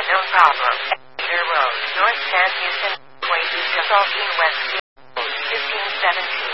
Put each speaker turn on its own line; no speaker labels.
no problem. Exeter Road, North San Houston, Way to Saltine West, 1517.